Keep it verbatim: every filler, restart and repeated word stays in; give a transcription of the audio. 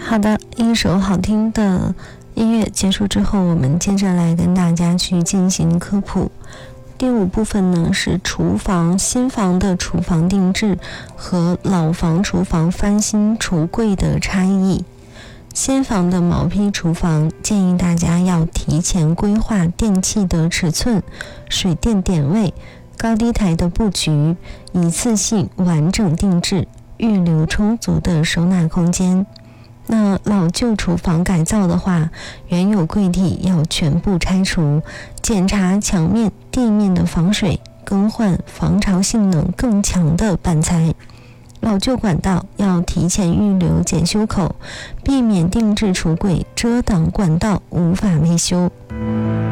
好的，一首好听的音乐结束之后，我们接着来跟大家去进行科普。第五部分呢是厨房，新房的厨房定制和老房厨房翻新橱柜的差异。新房的毛坯厨房建议大家要提前规划电器的尺寸、水电点位、高低台的布局，一次性完整定制，预留充足的收纳空间。那老旧厨房改造的话，原有柜体要全部拆除，检查墙面、地面的防水，更换防潮性能更强的板材。老旧管道要提前预留检修口，避免定制橱柜遮挡管道无法维修。